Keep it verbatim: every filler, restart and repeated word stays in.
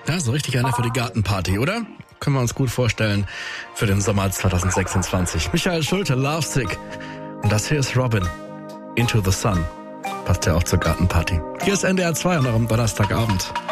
Ja, so richtig einer für die Gartenparty, oder? Können wir uns gut vorstellen für den Sommer zwanzig sechsundzwanzig. Michael Schulte, Lovesick. Und das hier ist Robin, Into the Sun. Passt ja auch zur Gartenparty. Hier ist N D R zwei und auch am Donnerstagabend.